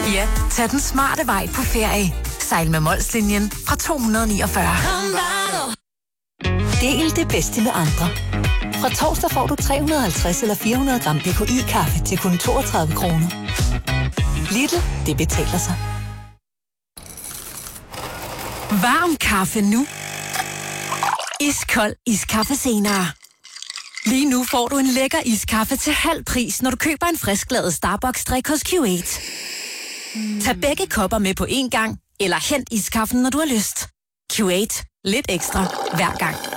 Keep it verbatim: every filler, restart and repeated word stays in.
Ja, tag den smarte vej på ferie. Sejl med Molslinjen fra to hundrede og niogfyrre. Del det bedste med andre. Fra torsdag får du tre hundrede og halvtreds eller fire hundrede gram B K I-kaffe til kun toogtredive kroner. Lidl, det betaler sig. Varm kaffe nu. Iskold iskaffe senere. Lige nu får du en lækker iskaffe til halv pris, når du køber en frisklavet Starbucks-drik hos Q otte. Mm. Tag begge kopper med på én gang, eller hent iskaffen, når du har lyst. Q otte. Lidt ekstra hver gang.